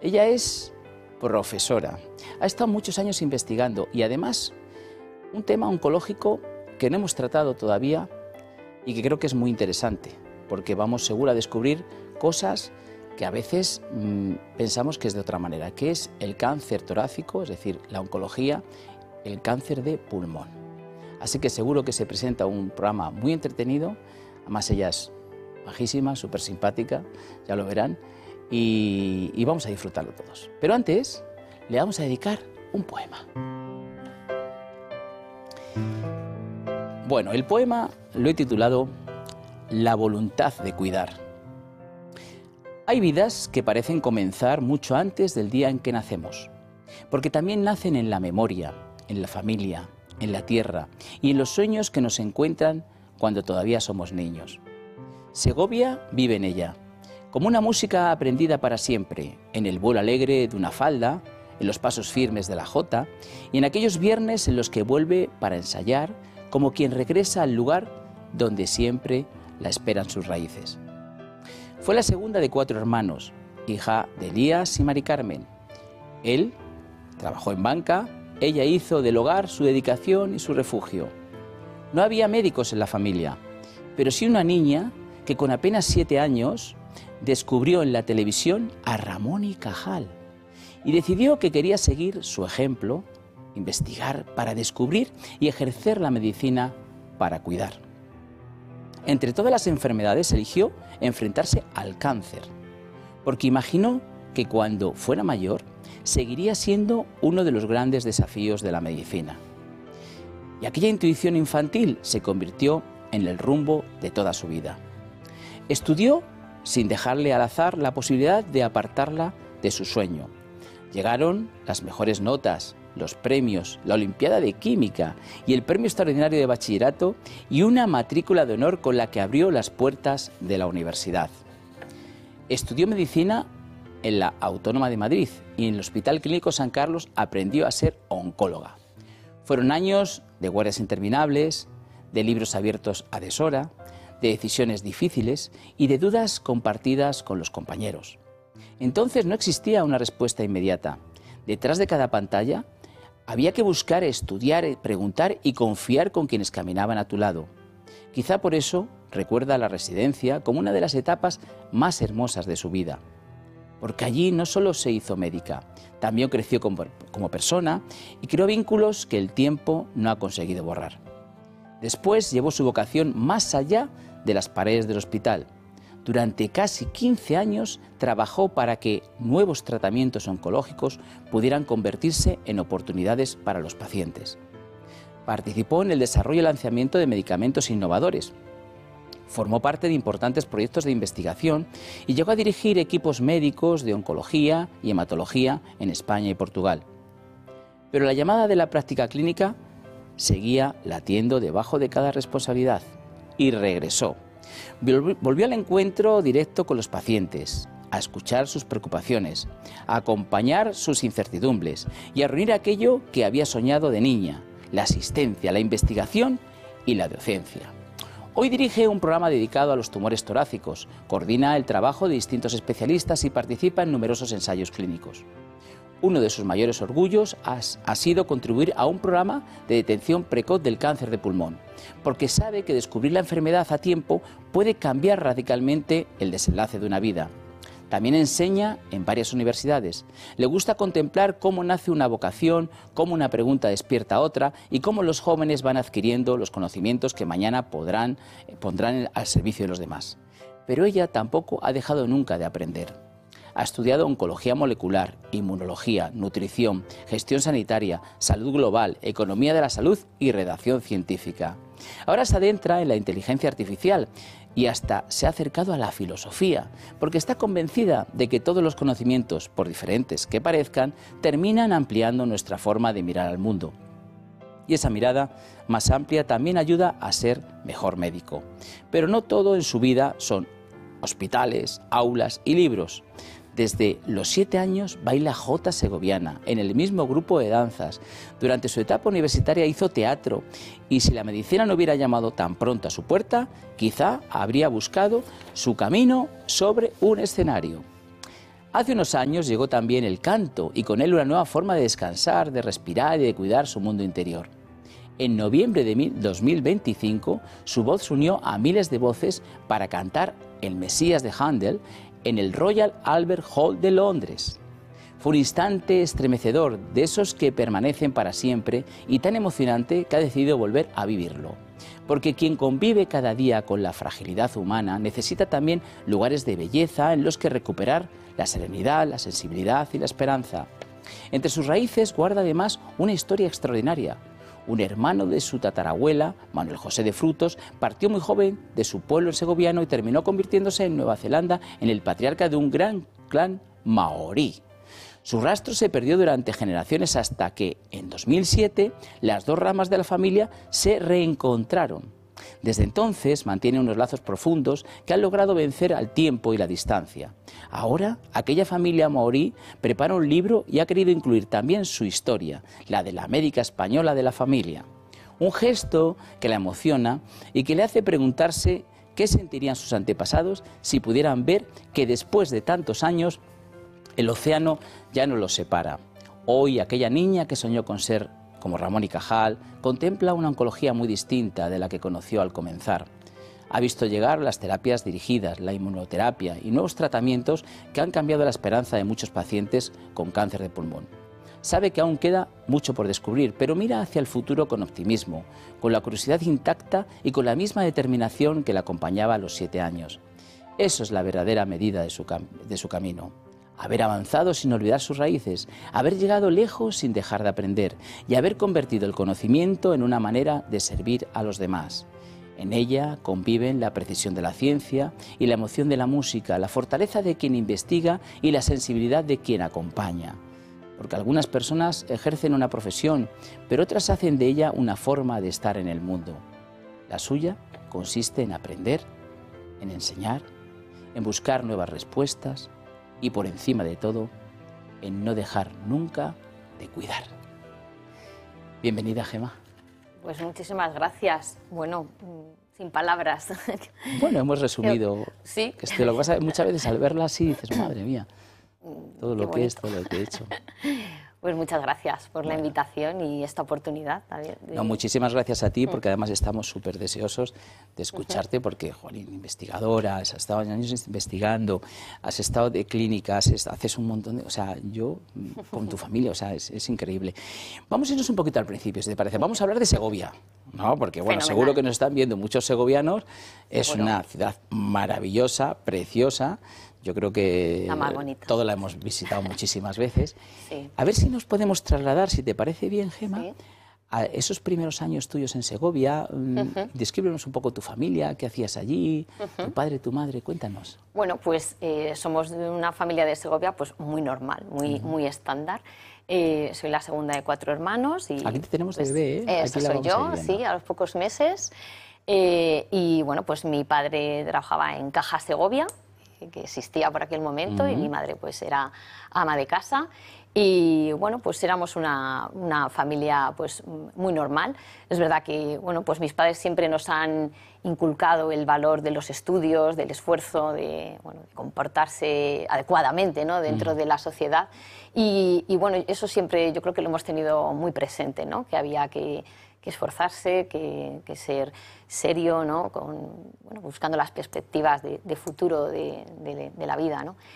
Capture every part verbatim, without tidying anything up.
Ella es profesora, ha estado muchos años investigando y además un tema oncológico que no hemos tratado todavía y que creo que es muy interesante, porque vamos seguro a descubrir cosas que a veces mmm, pensamos que es de otra manera, que es el cáncer torácico, es decir, la oncología, el cáncer de pulmón. Así que seguro que se presenta un programa muy entretenido, además ella es majísima, súper simpática, ya lo verán, y, y vamos a disfrutarlo todos. Pero antes le vamos a dedicar un poema. Bueno, el poema lo he titulado La voluntad de cuidar. Hay vidas que parecen comenzar mucho antes del día en que nacemos, porque también nacen en la memoria, en la familia, en la tierra y en los sueños que nos encuentran cuando todavía somos niños. Segovia vive en ella, como una música aprendida para siempre, en el vuelo alegre de una falda, en los pasos firmes de la jota y en aquellos viernes en los que vuelve para ensayar como quien regresa al lugar donde siempre la esperan sus raíces. Fue la segunda de cuatro hermanos, hija de Elías y Mari Carmen. Él trabajó en banca, ella hizo del hogar su dedicación y su refugio. No había médicos en la familia, pero sí una niña que con apenas siete años descubrió en la televisión a Ramón y Cajal y decidió que quería seguir su ejemplo, investigar para descubrir y ejercer la medicina para cuidar. Entre todas las enfermedades eligió enfrentarse al cáncer, porque imaginó que cuando fuera mayor seguiría siendo uno de los grandes desafíos de la medicina. Y aquella intuición infantil se convirtió en el rumbo de toda su vida. Estudió sin dejarle al azar la posibilidad de apartarla de su sueño. Llegaron las mejores notas, los premios, la Olimpiada de Química y el Premio Extraordinario de Bachillerato y una matrícula de honor con la que abrió las puertas de la universidad. Estudió medicina en la Autónoma de Madrid y en el Hospital Clínico San Carlos aprendió a ser oncóloga. Fueron años de guardias interminables, de libros abiertos a deshora, de decisiones difíciles y de dudas compartidas con los compañeros. Entonces no existía una respuesta inmediata. Detrás de cada pantalla había que buscar, estudiar, preguntar y confiar con quienes caminaban a tu lado. Quizá por eso recuerda la residencia como una de las etapas más hermosas de su vida. Porque allí no solo se hizo médica, también creció como, como persona y creó vínculos que el tiempo no ha conseguido borrar. Después llevó su vocación más allá de las paredes del hospital. Durante casi quince años trabajó para que nuevos tratamientos oncológicos pudieran convertirse en oportunidades para los pacientes. Participó en el desarrollo y lanzamiento de medicamentos innovadores. Formó parte de importantes proyectos de investigación y llegó a dirigir equipos médicos de oncología y hematología en España y Portugal. Pero la llamada de la práctica clínica seguía latiendo debajo de cada responsabilidad y regresó. Volvió al encuentro directo con los pacientes, a escuchar sus preocupaciones, a acompañar sus incertidumbres y a reunir aquello que había soñado de niña, la asistencia, la investigación y la docencia. Hoy dirige un programa dedicado a los tumores torácicos, coordina el trabajo de distintos especialistas y participa en numerosos ensayos clínicos. Uno de sus mayores orgullos ha, ha sido contribuir a un programa de detección precoz del cáncer de pulmón, porque sabe que descubrir la enfermedad a tiempo puede cambiar radicalmente el desenlace de una vida. También enseña en varias universidades. Le gusta contemplar cómo nace una vocación, cómo una pregunta despierta a otra y cómo los jóvenes van adquiriendo los conocimientos que mañana podrán, pondrán al servicio de los demás. Pero ella tampoco ha dejado nunca de aprender. Ha estudiado oncología molecular, inmunología, nutrición, gestión sanitaria, salud global, economía de la salud y redacción científica. Ahora se adentra en la inteligencia artificial y hasta se ha acercado a la filosofía, porque está convencida de que todos los conocimientos, por diferentes que parezcan, terminan ampliando nuestra forma de mirar al mundo. Y esa mirada más amplia también ayuda a ser mejor médico. Pero no todo en su vida son hospitales, aulas y libros. Desde los siete años baila jota segoviana en el mismo grupo de danzas. Durante su etapa universitaria hizo teatro y si la medicina no hubiera llamado tan pronto a su puerta, quizá habría buscado su camino sobre un escenario. Hace unos años llegó también el canto y con él una nueva forma de descansar, de respirar y de cuidar su mundo interior. En noviembre de dos mil veinticinco, su voz se unió a miles de voces para cantar El Mesías de Händel en el Royal Albert Hall de Londres. Fue un instante estremecedor, de esos que permanecen para siempre y tan emocionante que ha decidido volver a vivirlo. Porque quien convive cada día con la fragilidad humana necesita también lugares de belleza en los que recuperar la serenidad, la sensibilidad y la esperanza. Entre sus raíces guarda además una historia extraordinaria. Un hermano de su tatarabuela, Manuel José de Frutos, partió muy joven de su pueblo segoviano y terminó convirtiéndose en Nueva Zelanda en el patriarca de un gran clan maorí. Su rastro se perdió durante generaciones hasta que, en dos mil siete, las dos ramas de la familia se reencontraron. Desde entonces mantiene unos lazos profundos que han logrado vencer al tiempo y la distancia. Ahora, aquella familia maorí prepara un libro y ha querido incluir también su historia, la de la América española de la familia. Un gesto que la emociona y que le hace preguntarse qué sentirían sus antepasados si pudieran ver que después de tantos años el océano ya no los separa. Hoy aquella niña que soñó con ser como Ramón y Cajal contempla una oncología muy distinta de la que conoció al comenzar. Ha visto llegar las terapias dirigidas, la inmunoterapia y nuevos tratamientos que han cambiado la esperanza de muchos pacientes con cáncer de pulmón. Sabe que aún queda mucho por descubrir, pero mira hacia el futuro con optimismo, con la curiosidad intacta y con la misma determinación que la acompañaba a los siete años. Eso es la verdadera medida de su, cam- de su camino. Haber avanzado sin olvidar sus raíces, haber llegado lejos sin dejar de aprender y haber convertido el conocimiento en una manera de servir a los demás. En ella conviven la precisión de la ciencia y la emoción de la música, la fortaleza de quien investiga y la sensibilidad de quien acompaña. Porque algunas personas ejercen una profesión, pero otras hacen de ella una forma de estar en el mundo. La suya consiste en aprender, en enseñar, en buscar nuevas respuestas y, por encima de todo, en no dejar nunca de cuidar. Bienvenida, Gemma. Pues muchísimas gracias. Bueno, sin palabras. Bueno, hemos resumido. Sí. Que esto, lo que pasa es que muchas veces al verla así dices, madre mía, todo lo que es, todo lo que he hecho. Pues muchas gracias por Bueno. la invitación y esta oportunidad también. De... No, muchísimas gracias a ti, porque además estamos súper deseosos de escucharte, porque, jolín, investigadora, has estado años investigando, has estado de clínicas, haces un montón de... O sea, yo, con tu familia, o sea, es, es increíble. Vamos a irnos un poquito al principio, si te parece. Vamos a hablar de Segovia, ¿no? Porque, bueno, Fenomenal. seguro que nos están viendo muchos segovianos. Es Seguro. una ciudad maravillosa, preciosa. Yo creo que La más bonita. todos la hemos visitado muchísimas veces. Sí. A ver si nos podemos trasladar, si te parece bien, Gemma, Sí. a esos primeros años tuyos en Segovia. Mm, Ujú. Descríbenos un poco tu familia, qué hacías allí, tu padre, tu madre, cuéntanos. Bueno, pues eh, somos de una familia de Segovia pues muy normal, muy, muy estándar. Eh, soy la segunda de cuatro hermanos. Y, Aquí te tenemos de pues, bebé, ¿eh? Eso Aquí la soy vamos a yo, ir viendo. sí, a los pocos meses. Eh, y bueno, pues mi padre trabajaba en Caja Segovia, que existía por aquel momento, Ujú. y mi madre pues era ama de casa. Y bueno, pues éramos una, una familia pues muy normal. Es verdad que bueno, pues mis padres siempre nos han inculcado el valor de los estudios, del esfuerzo, de, bueno, de comportarse adecuadamente, ¿no? Dentro Mm. de la sociedad. Y, y bueno, eso siempre yo creo que lo hemos tenido muy presente, ¿no? Que había que, que esforzarse, que, que ser serio, ¿no? Con, bueno, buscando las perspectivas de, de futuro de, de, de la vida, ¿no?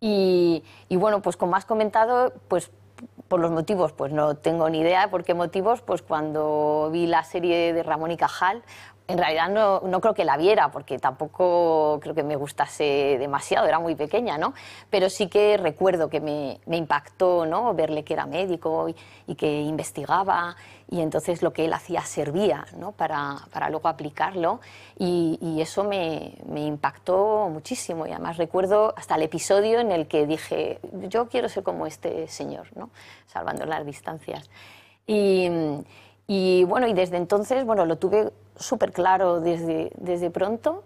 Y, y bueno, pues como has comentado, pues por los motivos, pues no tengo ni idea por qué motivos, pues cuando vi la serie de Ramón y Cajal, en realidad no, no creo que la viera, porque tampoco creo que me gustase demasiado, era muy pequeña, ¿no? Pero sí que recuerdo que me, me impactó, ¿no? Verle que era médico y, y que investigaba, y entonces lo que él hacía servía, ¿no? para, para luego aplicarlo, y, y eso me, me impactó muchísimo. Y además recuerdo hasta el episodio en el que dije, yo quiero ser como este señor, ¿no? Salvando las distancias. Y, y bueno, y desde entonces, bueno, lo tuve súper claro desde, desde pronto,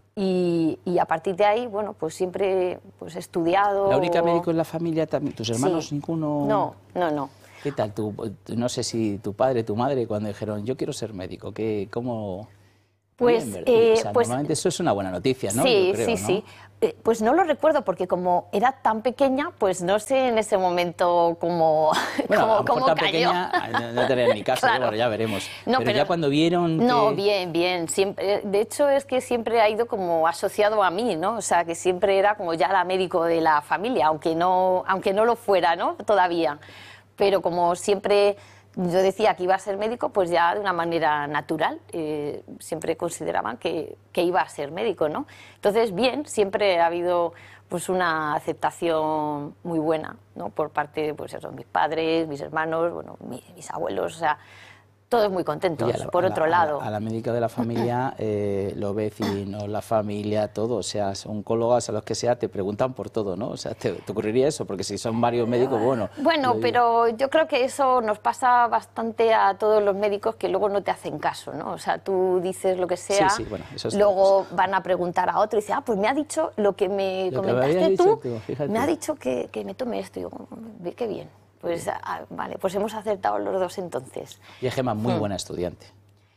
y, y a partir de ahí, bueno, pues siempre pues, he estudiado. ¿La única médico en la familia también? ¿Tus hermanos Sí. ninguno? No, no, no. ¿Qué tal? Tu, no sé si tu padre, tu madre, cuando dijeron, yo quiero ser médico, ¿qué, cómo, Pues, Bien, eh, o sea, pues normalmente eso es una buena noticia, ¿no? Sí, Yo creo, sí, ¿no? sí. Eh, Pues no lo recuerdo porque como era tan pequeña, pues no sé en ese momento cómo, Bueno, cómo, a lo mejor cómo tan cayó. pequeña no, no tenía ni caso, Claro. bueno, ya veremos. No, pero, ya cuando vieron No, que... bien, bien. Siempre, de hecho, es que siempre ha ido como asociado a mí, ¿no? O sea, que siempre era como ya la médico de la familia, aunque no, aunque no lo fuera, ¿no? Todavía. Pero como siempre yo decía que iba a ser médico, pues ya de una manera natural. Eh, siempre consideraban que, que iba a ser médico, ¿no? Entonces, bien, siempre ha habido pues una aceptación muy buena, ¿no? Por parte, pues eso, mis padres, mis hermanos, bueno, mi- mis abuelos, o sea, todos muy contentos. Oye, a la- por a la- otro a la- lado, A la, médica de la familia, eh, los vecinos, la familia, todo, o sea, son oncólogas a los que sea, te preguntan por todo, ¿no? O sea, te, te ocurriría eso, porque si son varios médicos, bueno... Bueno, lo- pero yo creo que eso nos pasa bastante a todos los médicos que luego no te hacen caso, ¿no? O sea, tú dices lo que sea, Sí, sí, bueno, eso es luego van a preguntar a otro y dicen, ah, pues me ha dicho lo que me Lo que me comentaste habías tú, dicho tú, fíjate. me ha dicho que, que me tome esto. Y yo, "Ve qué bien. Pues ah, vale, pues hemos acertado los dos entonces. Y es Gemma, muy Mm. buena estudiante.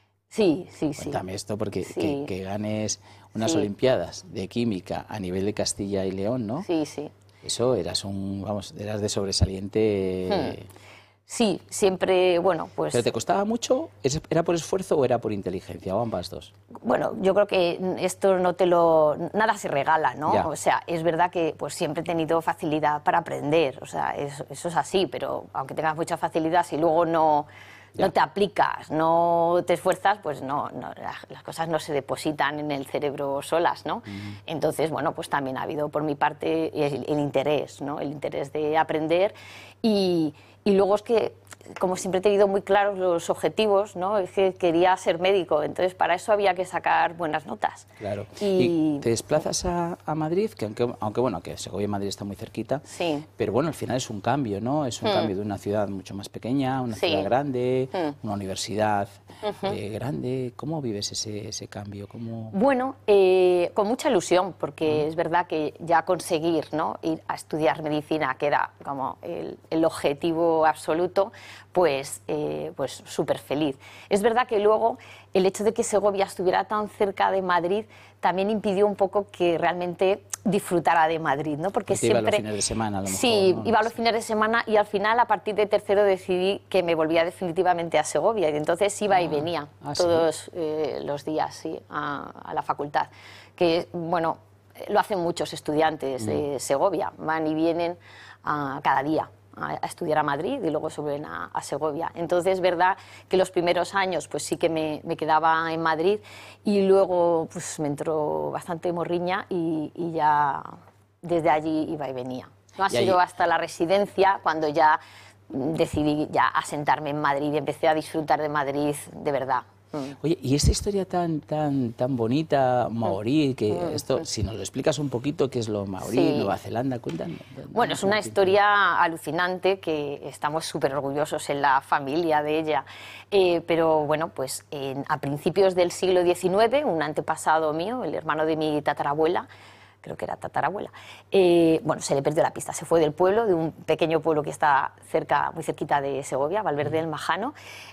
Sí, sí, sí. Cuéntame esto, porque Sí. que, que ganes unas Sí. Olimpiadas de Química a nivel de Castilla y León, ¿no? Sí, sí. Eso eras un, vamos, eras de sobresaliente... Sí, siempre, bueno, pues... ¿Pero te costaba mucho? ¿Es- ¿Era por esfuerzo o era por inteligencia? O ambas dos. Bueno, yo creo que esto no te lo... Nada se regala, ¿no? Ya. O sea, es verdad que pues siempre he tenido facilidad para aprender, o sea, es- eso es así, pero aunque tengas mucha facilidad, si luego no, Ya. no te aplicas, no te esfuerzas, pues no, no, las, las cosas no se depositan en el cerebro solas, ¿no? Entonces, bueno, pues también ha habido por mi parte el, el interés, ¿no? El interés de aprender y... Y luego es que, como siempre he tenido muy claros los objetivos, ¿no? Es que quería ser médico, entonces para eso había que sacar buenas notas. Claro. Y, ¿Y te desplazas a, a Madrid? Que aunque, aunque bueno, que Segovia y Madrid está muy cerquita, Sí. pero bueno, al final es un cambio, ¿no? Es un Mm. cambio de una ciudad mucho más pequeña, una Sí. ciudad grande, Mm. una universidad eh, grande. ¿Cómo vives ese, ese cambio? ¿Cómo... Bueno, eh, con mucha ilusión, porque es verdad que ya conseguir, ¿no? Ir a estudiar medicina, que era como el, el objetivo absoluto, pues, eh, pues súper feliz. Es verdad que luego el hecho de que Segovia estuviera tan cerca de Madrid también impidió un poco que realmente disfrutara de Madrid, ¿no? Porque Porque iba siempre... los fines de semana, a lo mejor, Sí, ¿no? iba los fines de semana y al final, a partir de tercero, decidí que me volvía definitivamente a Segovia y entonces iba y Ah, venía ah, sí. todos eh, los días, sí, a, a la facultad. Que, bueno, lo hacen muchos estudiantes de Mm. Segovia, van y vienen ah, cada día a, a estudiar a Madrid y luego suben a, a Segovia. Entonces, es verdad que los primeros años pues sí que me, me quedaba en Madrid y luego pues me entró bastante morriña y, y ya desde allí iba y venía. No ha Y ahí- sido hasta la residencia cuando ya mm, decidí ya asentarme en Madrid y empecé a disfrutar de Madrid de verdad. Mm. Oye, y esta historia tan tan tan bonita, maorí, que esto, si nos lo explicas un poquito, ¿qué es lo maorí, Sí. Nueva Zelanda? Cuéntanos. Bueno, es una historia alucinante que estamos súper orgullosos en la familia de ella. Eh, pero bueno, pues en- a principios del siglo diecinueve, un antepasado mío, el hermano de mi tatarabuela, creo que era tatarabuela, eh, bueno, se le perdió la pista, se fue del pueblo, de un pequeño pueblo que está cerca, muy cerquita de Segovia, Valverde del Majano,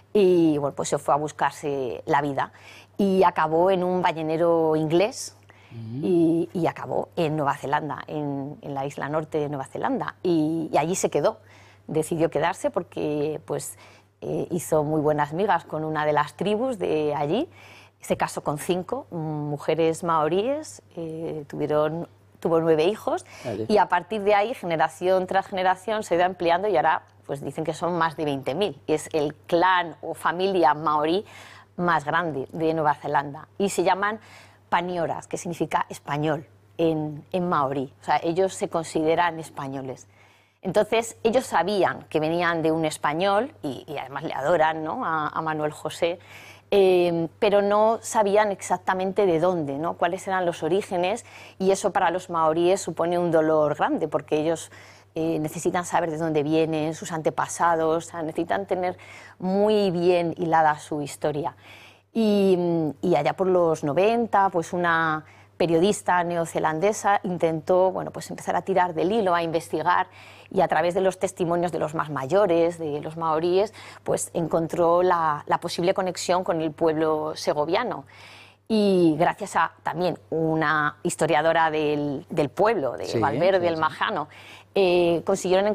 y bueno, pues se fue a buscarse la vida y acabó en un ballenero inglés. Y, y acabó en Nueva Zelanda, en, en la isla norte de Nueva Zelanda, y, y allí se quedó. Decidió quedarse porque pues, eh, hizo muy buenas migas con una de las tribus de allí. Se casó con cinco mm, mujeres maoríes, eh, tuvieron, tuvo nueve hijos, Vale. y a partir de ahí, generación tras generación, se ha ido ampliando y ahora pues, dicen que son más de veinte mil. Y es el clan o familia maorí más grande de Nueva Zelanda. Y se llaman panioras, que significa español en, en maorí. O sea, ellos se consideran españoles. Entonces, ellos sabían que venían de un español, y, y además le adoran, ¿no?, a, a Manuel José, eh, pero no sabían exactamente de dónde, ¿no?, cuáles eran los orígenes, y eso para los maoríes supone un dolor grande, porque ellos eh, necesitan saber de dónde vienen, sus antepasados, o sea, necesitan tener muy bien hilada su historia. Y, y allá por los noventa, pues una periodista neozelandesa intentó, bueno, pues empezar a tirar del hilo, a investigar, y a través de los testimonios de los más mayores, de los maoríes, pues encontró la, la posible conexión con el pueblo segoviano. y gracias a también una historiadora del, del pueblo, de Sí, Valverde sí, el sí. Majano, eh, consiguieron